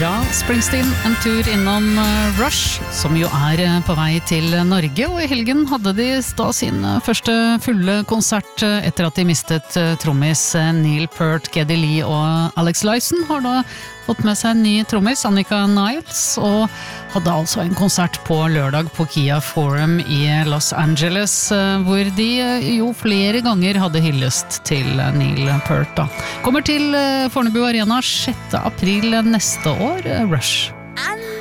fra Springsteen en tur innom Rush, som jo på vei til Norge, og i helgen hadde de da sin første fulle konsert etter at de mistet trommis Neil Peart, Geddy Lee og Alex Lifeson har da fått med seg en ny trommis, Annika Niles, og hadde altså en konsert på lørdag på Kia Forum i Los Angeles, hvor de jo flere ganger hadde hyllest til Neil Peart da. Kommer til Fornebu Arena 6. april neste år, Rush.